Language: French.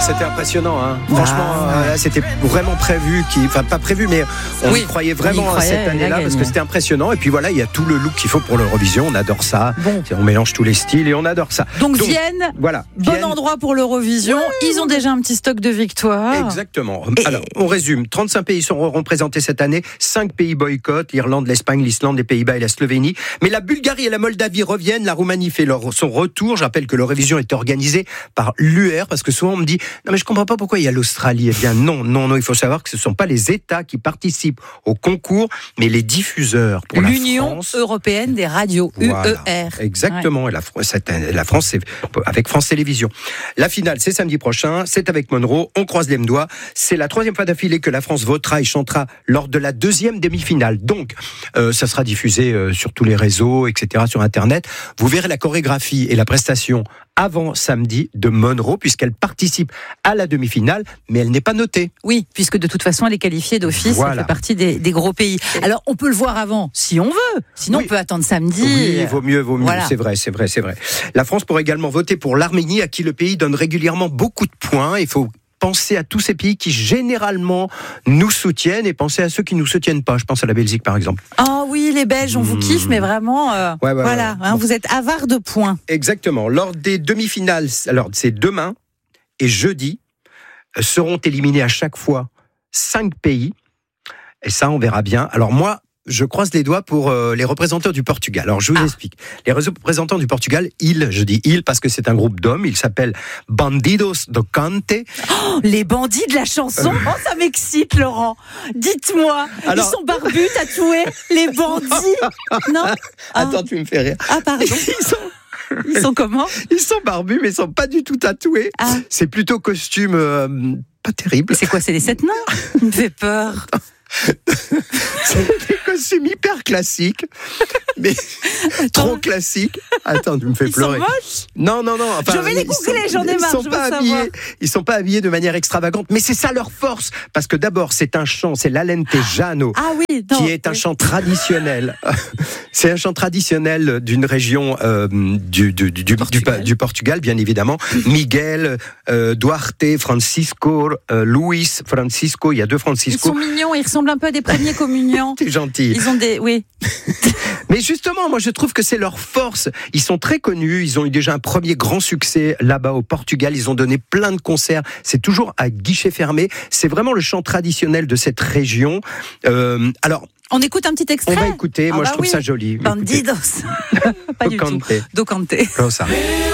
C'était impressionnant, hein. Franchement, là, c'était vraiment prévu, enfin pas prévu, mais on y croyait vraiment cette année-là parce que c'était impressionnant. Et puis voilà, il y a tout le look qu'il faut pour l'Eurovision. On adore ça. Bon. On mélange tous les styles et on adore ça. Donc Vienne, bon endroit pour l'Eurovision. Ils ont déjà un petit stock de victoires. Exactement. Alors, on résume. 35 pays seront représentés cette année. 5 pays boycottent. L'Irlande, l'Espagne, l'Islande, les Pays-Bas et la Slovénie. Mais la Bulgarie et la Moldavie reviennent. La Roumanie fait son retour. Je rappelle que l'Eurovision est organisée par l'UR parce que souvent on me dit non mais je comprends pas pourquoi il y a l'Australie. Eh bien non, il faut savoir que ce ne sont pas les États qui participent au concours, mais les diffuseurs pour l'Union européenne des radios, voilà, UER. Exactement. Ouais. Et la France, c'est avec France Télévisions. La finale, c'est samedi prochain. C'est avec Monroe. On croise les doigts. C'est la 3e fois d'affilée que la France votera et chantera lors de la 2e demi-finale. Donc, ça sera diffusé sur tous les réseaux, etc., sur Internet. Vous verrez la chorégraphie et la prestation avant samedi de Monroe, puisqu'elle participe à la demi-finale, mais elle n'est pas notée. Oui, puisque de toute façon, elle est qualifiée d'office, voilà. Elle fait partie des gros pays. Alors, on peut le voir avant, si on veut. Sinon, on peut attendre samedi. Oui, vaut mieux. Voilà. C'est vrai. La France pourrait également voter pour l'Arménie, à qui le pays donne régulièrement beaucoup de points. Il faut penser à tous ces pays qui généralement nous soutiennent et penser à ceux qui ne nous soutiennent pas. Je pense à la Belgique par exemple. Ah oui, les Belges, on vous kiffe, mais vraiment, voilà, hein, vous êtes avares de points. Exactement. Lors des demi-finales, alors c'est demain et jeudi, seront éliminés à chaque fois 5 pays. Et ça, on verra bien. Alors moi, je croise les doigts pour les représentants du Portugal. Alors, je vous explique. Les représentants du Portugal, je dis parce que c'est un groupe d'hommes, ils s'appellent Bandidos do Cante. Oh, les bandits de la chanson. Oh, ça m'excite, Laurent. Dites-moi, alors... ils sont barbus, tatoués, les bandits. Non. Attends, tu me fais rire. Ah, pardon. Ils sont comment? Ils sont barbus, mais ils sont pas du tout tatoués. C'est plutôt costume pas terrible. C'est quoi, c'est les 7 nains? Il me fait peur. C'est des costumes hyper classiques, mais trop classiques. Attends, tu me fais pleurer. Ils sont moches. Non. Enfin, je vais les googler, j'en ai marre. Ils sont pas habillés de manière extravagante, mais c'est ça leur force. Parce que d'abord, c'est un chant, c'est l'Alentejano, qui est un chant traditionnel. C'est un chant traditionnel d'une région du Portugal, bien évidemment. Miguel, Duarte, Francisco, Luis, Francisco. Il y a 2 Francisco. Ils sont mignons, ils ressemblent un peu à des premiers communiants. T'es gentil. Ils ont des... Oui. Mais justement, moi je trouve que c'est leur force. Ils sont très connus, ils ont eu déjà un premier grand succès là-bas au Portugal. Ils ont donné plein de concerts. C'est toujours à guichet fermé. C'est vraiment le chant traditionnel de cette région. Alors... On écoute un petit extrait. On va écouter, moi je trouve ça joli. Bandidos. Pas du tout. Do Cante. Comme ça.